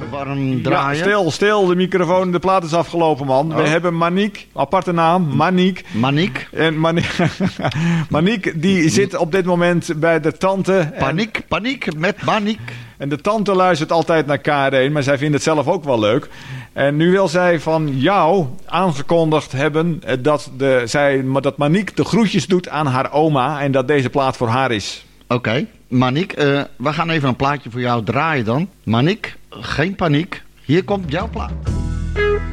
warm draaien. Ja, stil, de microfoon, de plaat is afgelopen, man. Oh. We hebben Maniek, aparte naam, Maniek. Maniek. En Maniek, die zit op dit moment bij de tante. Paniek met Maniek. En de tante luistert altijd naar K1, maar zij vindt het zelf ook wel leuk. En nu wil zij van jou aangekondigd hebben dat Maniek de groetjes doet aan haar oma en dat deze plaat voor haar is. Oké, Maniek, we gaan even een plaatje voor jou draaien dan. Maniek, geen paniek. Hier komt jouw plaat.